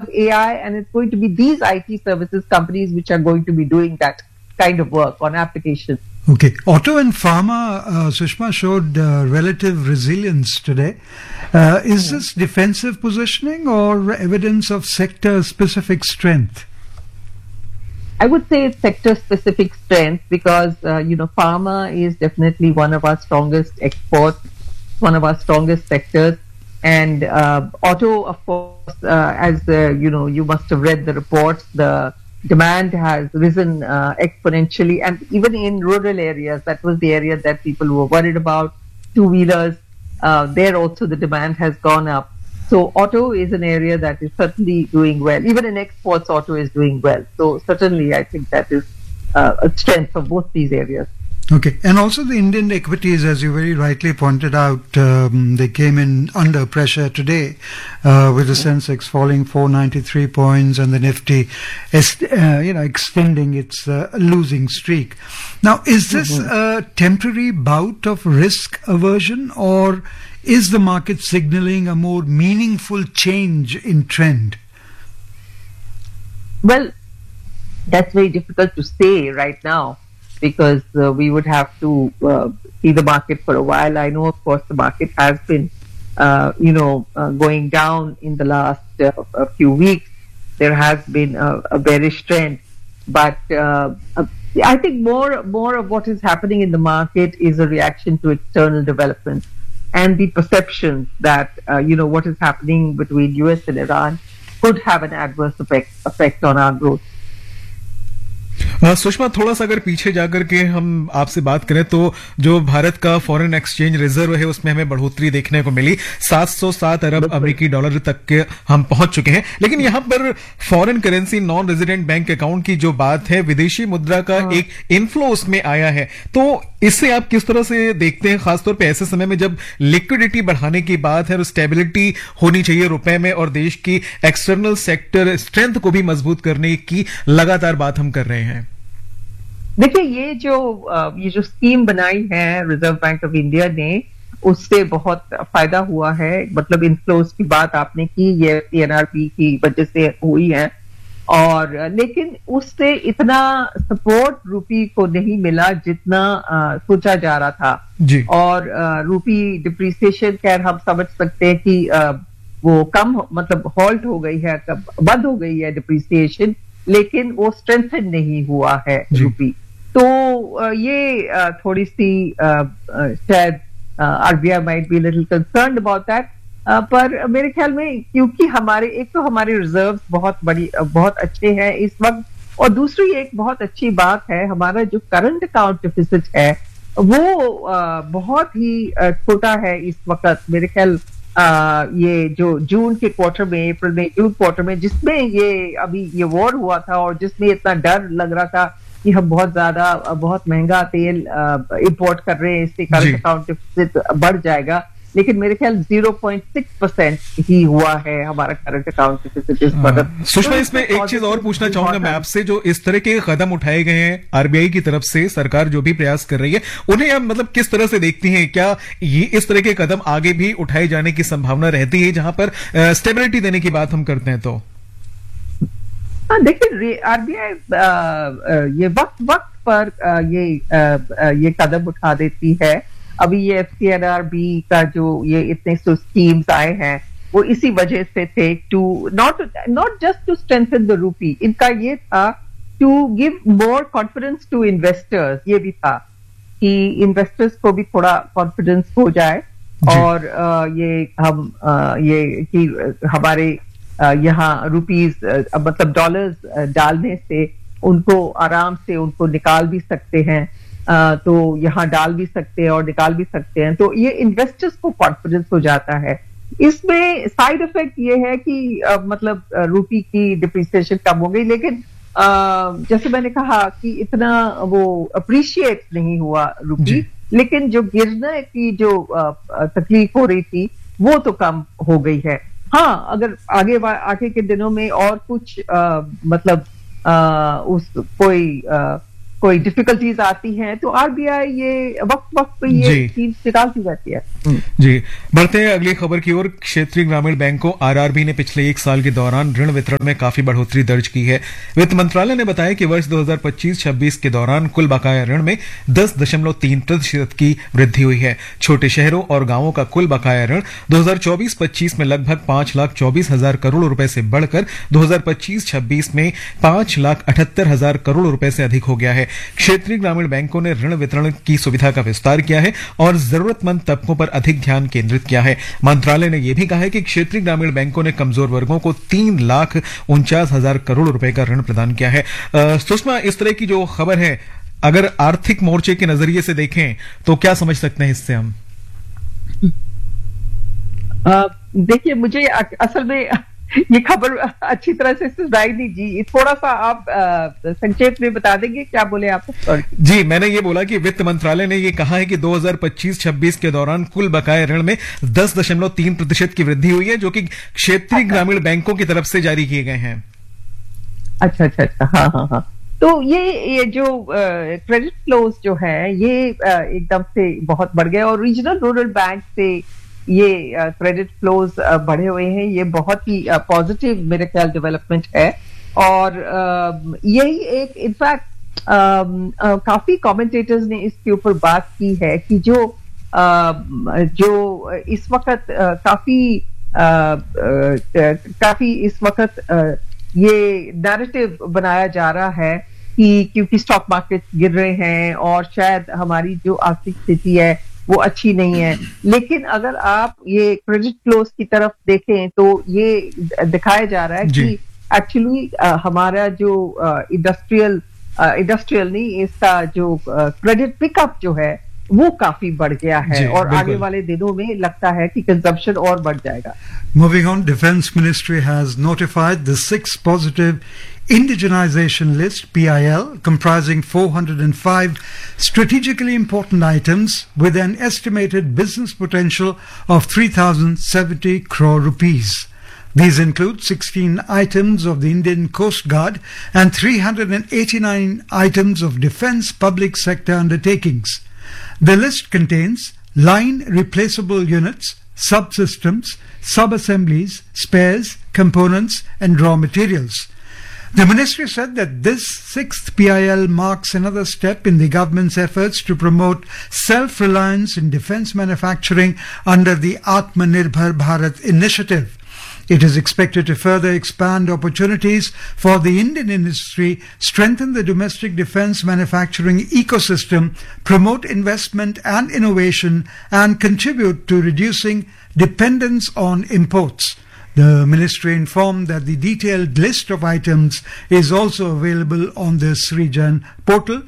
AI, and it's going to be these IT services companies which are going to be doing that kind of work on applications. Okay. Auto and pharma, Sushma, showed relative resilience today. Is this defensive positioning or evidence of sector-specific strength? I would say it's sector-specific strength because, pharma is definitely one of our strongest exports, one of our strongest sectors. And auto, of course, as you must have read the reports, the demand has risen exponentially. And even in rural areas, that was the area that people were worried about, two-wheelers, there also the demand has gone up. So auto is an area that is certainly doing well. Even in exports, auto is doing well. So certainly I think that is a strength of both these areas. Okay. And also the Indian equities, as you very rightly pointed out, they came in under pressure today with the Sensex falling 493 points and the Nifty extending its losing streak. Now, is this a temporary bout of risk aversion, or is the market signaling a more meaningful change in trend? Well, that's very difficult to say right now, because we would have to see the market for a while. I know, of course, the market has been, going down in the last few weeks. There has been a bearish trend, but I think more of what is happening in the market is a reaction to external developments and the perceptions that what is happening between US and Iran could have an adverse effect on our growth. Sushma, थोड़ा सा अगर पीछे जाकर के हम आपसे बात करें तो जो भारत का फॉरेन एक्सचेंज रिजर्व है उसमें हमें बढ़ोतरी देखने को मिली, 707 अरब अमेरिकी डॉलर तक के हम पहुंच चुके हैं। लेकिन यहां पर foreign currency non resident bank account की जो बात है, विदेशी मुद्रा का एक इनफ्लो उसमें आया है, तो इससे आप किस तरह से देखते हैं, खासतौर पे ऐसे समय में जब लिक्विडिटी बढ़ाने की बात है और स्टेबिलिटी होनी चाहिए रुपए में और देश की एक्सटर्नल सेक्टर स्ट्रेंथ को भी मजबूत करने की लगातार बात हम कर रहे हैं? देखिए, ये जो स्कीम बनाई है रिजर्व बैंक ऑफ इंडिया ने, उससे बहुत फायदा हुआ है। मतलब इनफ्लोज की बात आपने की, ये एनआरपी की वजह से हुई है, और लेकिन उससे इतना सपोर्ट रूपी को नहीं मिला जितना सोचा जा रहा था जी। और रूपी डिप्रिसिएशन, खैर हम समझ सकते हैं कि वो कम, मतलब हॉल्ट हो गई है, बंद हो गई है डिप्रिसिएशन, लेकिन वो स्ट्रेंथन नहीं हुआ है रूपी। तो ये थोड़ी सी शायद RBI might be little concerned about that, पर मेरे ख्याल में क्योंकि हमारे रिजर्व्स बहुत अच्छे हैं इस वक्त, और दूसरी एक बहुत अच्छी बात है, हमारा जो करंट अकाउंट डिफिसिट है वो बहुत ही छोटा है इस वक्त। मेरे ख्याल ये जो जून के क्वार्टर में, अप्रैल में, जून क्वार्टर में, जिसमें ये अभी ये वॉर हुआ था और जिसमें इतना डर लग रहा था कि हम बहुत महंगा तेल इंपोर्ट कर रहे हैं, इससे करंट अकाउंट डिफिसिट बढ़ जाएगा, लेकिन मेरे ख्याल 0.6% ही हुआ है हमारा करंट अकाउंट डिफिसिट इस वक्त। सुषमा, इसमें एक चीज और पूछना चाहूंगा मैं आपसे, जो इस तरह के कदम उठाए गए हैं आरबीआई की तरफ से, सरकार जो भी प्रयास कर रही है, उन्हें आप मतलब किस तरह से देखती हैं? क्या ये इस तरह के कदम आगे भी उठाए जाने की संभावना रहती है जहां पर स्टेबिलिटी देने की बात हम करते हैं? तो देखिए, आरबीआई ये वक्त पर ये कदम उठा देती है। अभी ये एफसीएनआरबी का जो ये इतने स्कीम्स आए हैं वो इसी वजह से थे, to not just to strengthen the rupee, इनका ये था to give more confidence to investors. ये भी था कि इन्वेस्टर्स को भी थोड़ा कॉन्फिडेंस हो जाए, और ये कि हमारे यहाँ रुपीज मतलब डॉलर्स डालने से उनको आराम से उनको निकाल भी सकते हैं, तो यहाँ डाल भी सकते हैं और निकाल भी सकते हैं, तो ये इन्वेस्टर्स को कॉन्फिडेंस हो जाता है। इसमें साइड इफेक्ट ये है कि मतलब रूपी की डिप्रिसिएशन कम हो गई, लेकिन जैसे मैंने कहा कि इतना वो अप्रिशिएट नहीं हुआ रूपी, लेकिन जो गिरने की जो तकलीफ हो रही थी वो तो कम हो गई है। हाँ, अगर आगे के दिनों में और कुछ मतलब कोई कोई डिफिकल्टीज आती हैं तो आरबीआई ये वक्त पे ये स्कीम्स निकालती रहती है। जी, बढ़ते हैं अगली खबर की ओर। क्षेत्रीय ग्रामीण बैंकों आरआरबी ने पिछले 1 साल के दौरान ऋण वितरण में काफी बढ़ोतरी दर्ज की है। वित्त मंत्रालय ने बताया कि वर्ष 2025-26 के दौरान कुल बकाया ऋण में 10.3% की वृद्धि हुई है। छोटे शहरों और गांवों का कुल बकाया ऋण 2024-25 में लगभग 5,24,000 करोड़ रुपए से बढ़कर 2025-26 में 5,78,000 करोड़ रुपए से अधिक हो गया है। क्षेत्रीय ग्रामीण बैंकों ने ऋण वितरण की सुविधा का विस्तार किया है और जरूरतमंद तबकों पर अधिक ध्यान केंद्रित किया है। मंत्रालय ने यह भी कहा है कि क्षेत्रीय ग्रामीण बैंकों ने कमजोर वर्गों को 3,49,000 करोड़ रुपए का ऋण प्रदान किया है। सुषमा, इस तरह की जो खबर है, अगर आर्थिक मोर्चे के नजरिए से देखें तो क्या समझ सकते हैं इससे हम? देखिए, मुझे असल में ये खबर अच्छी तरह से सुनाई नहीं जी, थोड़ा सा आप संक्षेप में बता देंगे, क्या बोले आप? जी, मैंने ये बोला कि वित्त मंत्रालय ने ये कहा है कि 2025-26 के दौरान कुल बकाया ऋण में 10.3% की वृद्धि हुई है, जो कि क्षेत्रीय ग्रामीण बैंकों की तरफ से जारी किए गए हैं। अच्छा, हाँ। तो ये जो क्रेडिट फ्लोज जो है ये एकदम से बहुत बढ़ गए और रीजनल रूरल बैंक से ये क्रेडिट फ्लोज बढ़े हुए हैं। ये बहुत ही पॉजिटिव मेरे ख्याल डेवलपमेंट है और यही एक इनफैक्ट काफी कमेंटेटर्स ने इसके ऊपर बात की है कि जो इस वक्त काफी इस वक्त ये नैरेटिव बनाया जा रहा है कि क्योंकि स्टॉक मार्केट गिर रहे हैं और शायद हमारी जो आर्थिक स्थिति है वो अच्छी नहीं है, लेकिन अगर आप ये क्रेडिट फ्लोज की तरफ देखें तो ये दिखाया जा रहा है कि एक्चुअली हमारा जो इंडस्ट्रियल नहीं, इसका जो क्रेडिट पिकअप जो है वो काफी बढ़ गया है और आगे वाले दिनों में लगता है कि कंजम्पशन और बढ़ जाएगा। Moving on, Defense Ministry has notified the 6 positive indigenization list, PIL, comprising 405 strategically important items with an estimated business potential of 3,070 crore rupees. These include 16 items of the Indian Coast Guard and 389 items of defense public sector undertakings. The list contains line replaceable units, subsystems, sub-assemblies, spares, components and raw materials. The ministry said that this 6th PIL marks another step in the government's efforts to promote self-reliance in defense manufacturing under the Atmanirbhar Bharat initiative. It is expected to further expand opportunities for the Indian industry, strengthen the domestic defense manufacturing ecosystem, promote investment and innovation, and contribute to reducing dependence on imports. The ministry informed that the detailed list of items is also available on the Srijan portal,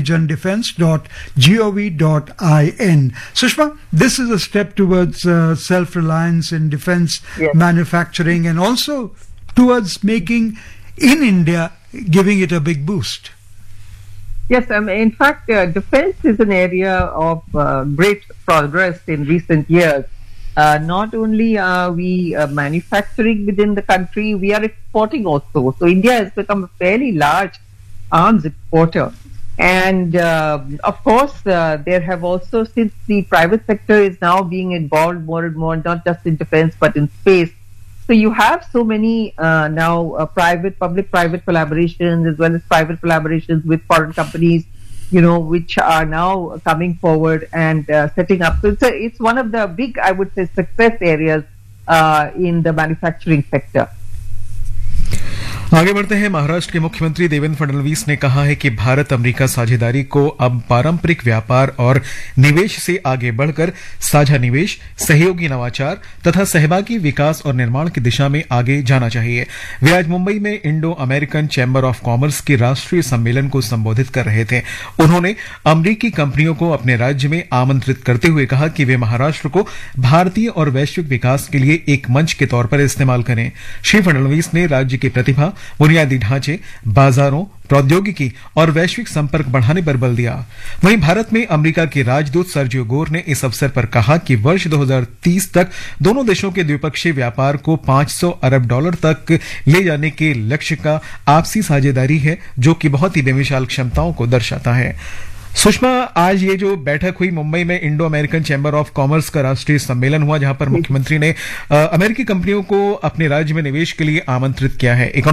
srijandefense.gov.in. Sushma, this is a step towards self-reliance in defense manufacturing and also towards making in India, giving it a big boost. Yes, in fact, defense is an area of great progress in recent years. Not only are we manufacturing within the country, we are exporting also. So India has become a fairly large arms exporter. And of course, there have also, since the private sector is now being involved more and more, not just in defense but in space. So you have so many now public-private collaborations as well as private collaborations with foreign companies, you know, which are now coming forward and setting up. So it's one of the big, I would say, success areas in the manufacturing sector. आगे बढ़ते हैं। महाराष्ट्र के मुख्यमंत्री देवेंद्र फडणवीस ने कहा है कि Bharat America साझेदारी को अब पारंपरिक व्यापार और निवेश से आगे बढ़कर साझा निवेश, सहयोगी नवाचार तथा सहभागी विकास और निर्माण की दिशा में आगे जाना चाहिए। वे आज मुंबई में Indo American chamber of commerce के राष्ट्रीय सम्मेलन को संबोधित कर रहे थे। उन्होंने अमेरिकी कंपनियों को अपने राज्य में आमंत्रित करते हुए कहा कि वे महाराष्ट्र को भारतीय और वैश्विक विकास के लिए एक मंच के तौर पर इस्तेमाल करें। श्री फडणवीस ने राज्य की प्रतिभा, बुनियादी ढांचे, बाजारों, प्रौद्योगिकी और वैश्विक संपर्क बढ़ाने पर बल दिया। वहीं भारत में अमेरिका के राजदूत सर्जियो गोर ने इस अवसर पर कहा कि वर्ष 2030 तक दोनों देशों के द्विपक्षीय व्यापार को $500 अरब तक ले जाने के लक्ष्य का आपसी साझेदारी है, जो कि बहुत ही बेमिसाल क्षमताओं को दर्शाता है। सुषमा, आज ये जो बैठक हुई मुंबई में Indo American chamber of commerce का राष्ट्रीय सम्मेलन हुआ, जहां पर मुख्यमंत्री ने अमेरिकी कंपनियों को अपने राज्य में निवेश के लिए आमंत्रित किया है।